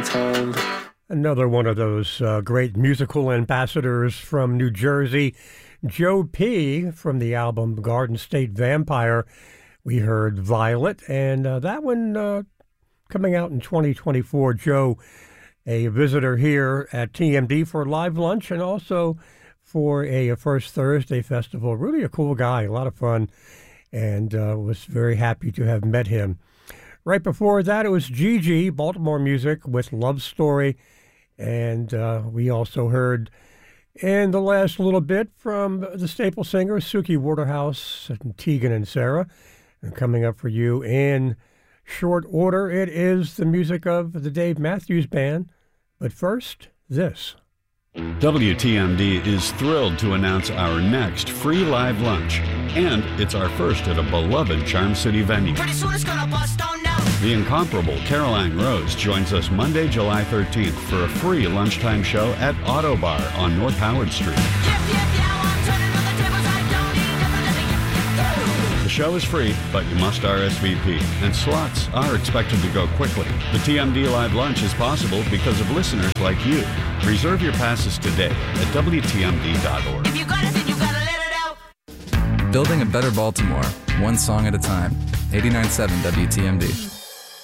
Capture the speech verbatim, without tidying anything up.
time. Another one of those uh, great musical ambassadors from New Jersey, Joe P. from the album Garden State Vampire. We heard Violet, and uh, that one uh, coming out in twenty twenty-four. Joe, a visitor here at T M D for live lunch and also for a, a First Thursday festival. Really a cool guy, a lot of fun, and uh, was very happy to have met him. Right before that, it was Gigi, Baltimore Music, with Love Story. And uh, we also heard in the last little bit from the staple singers, Suki Waterhouse, and Tegan and Sarah. And coming up for you in short order, it is the music of the Dave Matthews Band. But first, this. W T M D is thrilled to announce our next free live lunch. And it's our first at a beloved Charm City venue. Pretty soon it's gonna bust on now. The incomparable Caroline Rose joins us Monday, July thirteenth for a free lunchtime show at Auto Bar on North Howard Street. Yep, yep, yeah, I'm turning on the tables. I don't need nothing. The show is free, but you must R S V P, and slots are expected to go quickly. The T M D Live Lunch is possible because of listeners like you. Reserve your passes today at W T M D dot org. If you got it, then you gotta let it out. Building a better Baltimore, one song at a time. eighty-nine point seven W T M D.